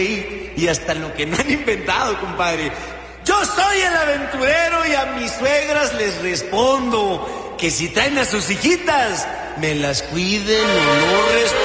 y hasta lo que no han inventado, compadre. Yo soy el aventurero y a mis suegras les respondo que si traen a sus hijitas, me las cuiden o no responden.